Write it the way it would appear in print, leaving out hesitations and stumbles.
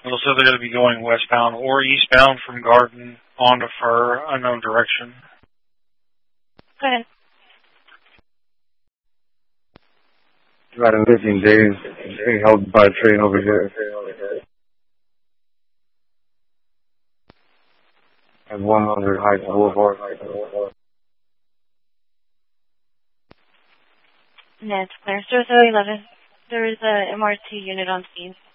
Also, they're going to be going westbound or eastbound from Garden on to Fur, unknown direction. Go ahead. About in 15 days, being held by a train over here. And 100 Heights Boulevard. That's clear. So 11. There is a MRT unit on scene.